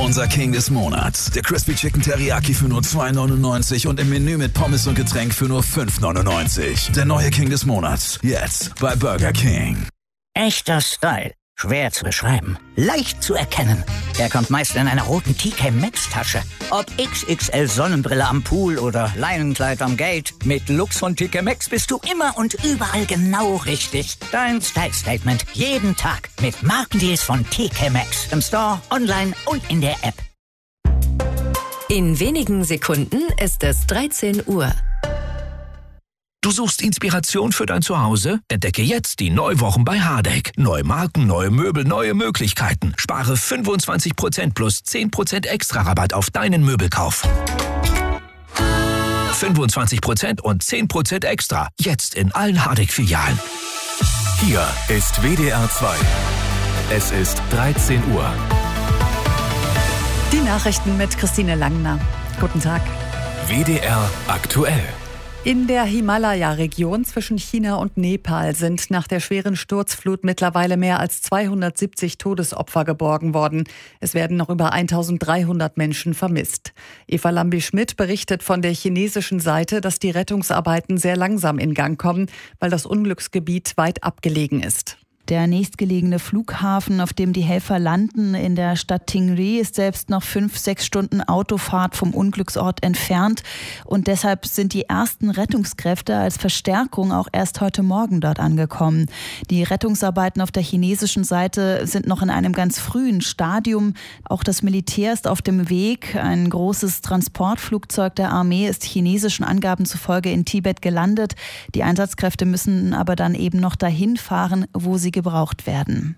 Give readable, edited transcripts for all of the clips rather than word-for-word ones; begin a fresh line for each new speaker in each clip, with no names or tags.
Unser King des Monats. Der Crispy Chicken Teriyaki für nur $2,99 und im Menü mit Pommes und Getränk für nur $5,99. Der neue King des Monats. Jetzt bei Burger King.
Echter Style. Schwer zu beschreiben. Leicht zu erkennen. Er kommt meist in einer roten TK Maxx Tasche. Ob XXL Sonnenbrille am Pool oder Leinenkleid am Gate. Mit Lux von TK Maxx bist du immer und überall genau richtig. Dein Style Statement. Jeden Tag. Mit Markendeals von TK Maxx. Im Store, online und in der App.
In wenigen Sekunden ist es 13 Uhr.
Du suchst Inspiration für dein Zuhause? Entdecke jetzt die Neuwochen bei Hardegg. Neue Marken, neue Möbel, neue Möglichkeiten. Spare 25% plus 10% extra Rabatt auf deinen Möbelkauf. 25% und 10% extra. Jetzt in allen Hardegg-Filialen.
Hier ist WDR 2. Es ist 13 Uhr.
Die Nachrichten mit Christine Langner. Guten Tag.
WDR aktuell.
In der Himalaya-Region zwischen China und Nepal sind nach der schweren Sturzflut mittlerweile mehr als 270 Todesopfer geborgen worden. Es werden noch über 1300 Menschen vermisst. Eva Lambi-Schmidt berichtet von der chinesischen Seite, dass die Rettungsarbeiten sehr langsam in Gang kommen, weil das Unglücksgebiet weit abgelegen ist.
Der nächstgelegene Flughafen, auf dem die Helfer landen, in der Stadt Tingri, ist selbst noch 5-6 Stunden Autofahrt vom Unglücksort entfernt. Und deshalb sind die ersten Rettungskräfte als Verstärkung auch erst heute Morgen dort angekommen. Die Rettungsarbeiten auf der chinesischen Seite sind noch in einem ganz frühen Stadium. Auch das Militär ist auf dem Weg. Ein großes Transportflugzeug der Armee ist chinesischen Angaben zufolge in Tibet gelandet. Die Einsatzkräfte müssen aber dann eben noch dahin fahren, wo sie gebraucht werden.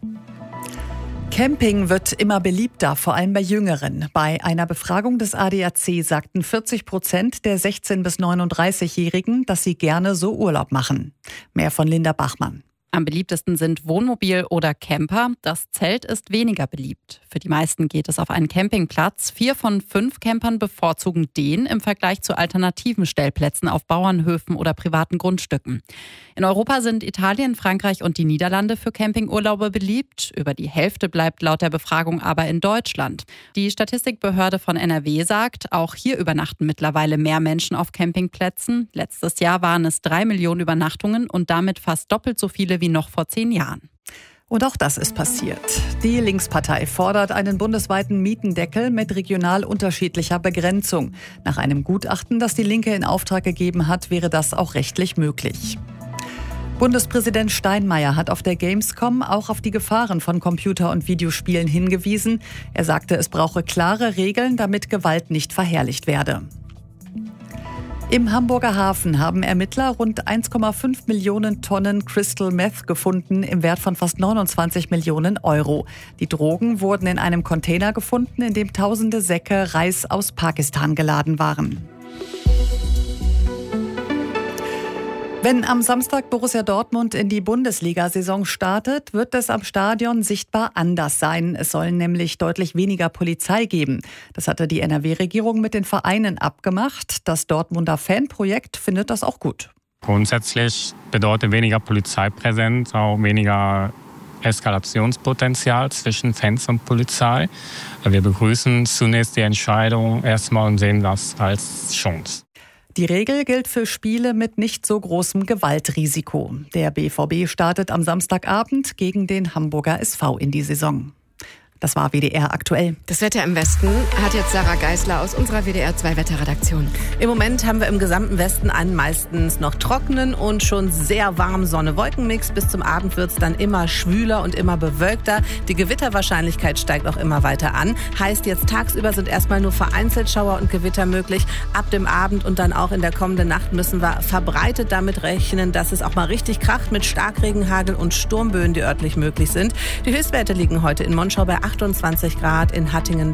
Camping wird immer beliebter, vor allem bei Jüngeren. Bei einer Befragung des ADAC sagten 40% der 16- bis 39-Jährigen, dass sie gerne so Urlaub machen. Mehr von Linda Bachmann.
Am beliebtesten sind Wohnmobil oder Camper. Das Zelt ist weniger beliebt. Für die meisten geht es auf einen Campingplatz. 4 von 5 Campern bevorzugen den im Vergleich zu alternativen Stellplätzen auf Bauernhöfen oder privaten Grundstücken. In Europa sind Italien, Frankreich und die Niederlande für Campingurlaube beliebt. Über die Hälfte bleibt laut der Befragung aber in Deutschland. Die Statistikbehörde von NRW sagt, auch hier übernachten mittlerweile mehr Menschen auf Campingplätzen. Letztes Jahr waren es 3 Millionen Übernachtungen und damit fast doppelt so viele wie noch vor 10 Jahren.
Und auch das ist passiert. Die Linkspartei fordert einen bundesweiten Mietendeckel mit regional unterschiedlicher Begrenzung. Nach einem Gutachten, das die Linke in Auftrag gegeben hat, wäre das auch rechtlich möglich. Bundespräsident Steinmeier hat auf der Gamescom auch auf die Gefahren von Computer- und Videospielen hingewiesen. Er sagte, es brauche klare Regeln, damit Gewalt nicht verherrlicht werde. Im Hamburger Hafen haben Ermittler rund 1,5 Millionen Tonnen Crystal Meth gefunden im Wert von fast 29 Millionen Euro. Die Drogen wurden in einem Container gefunden, in dem tausende Säcke Reis aus Pakistan geladen waren. Wenn am Samstag Borussia Dortmund in die Bundesliga-Saison startet, wird es am Stadion sichtbar anders sein. Es soll nämlich deutlich weniger Polizei geben. Das hatte die NRW-Regierung mit den Vereinen abgemacht. Das Dortmunder Fanprojekt findet das auch gut.
Grundsätzlich bedeutet weniger Polizeipräsenz auch weniger Eskalationspotenzial zwischen Fans und Polizei. Wir begrüßen zunächst die Entscheidung erstmal und sehen das als Chance.
Die Regel gilt für Spiele mit nicht so großem Gewaltrisiko. Der BVB startet am Samstagabend gegen den Hamburger SV in die Saison. Das war WDR aktuell.
Das Wetter im Westen hat jetzt Sarah Geisler aus unserer WDR 2 Wetterredaktion.
Im Moment haben wir im gesamten Westen einen meistens noch trockenen und schon sehr warmen Sonne-Wolken-Mix. Bis zum Abend wird es dann immer schwüler und immer bewölkter. Die Gewitterwahrscheinlichkeit steigt auch immer weiter an. Heißt, jetzt tagsüber sind erstmal nur vereinzelt Schauer und Gewitter möglich. Ab dem Abend und dann auch in der kommenden Nacht müssen wir verbreitet damit rechnen, dass es auch mal richtig kracht mit Starkregen, Hagel und Sturmböen, die örtlich möglich sind. Die Höchstwerte liegen heute in Monschau bei 28 Grad, in Hattingen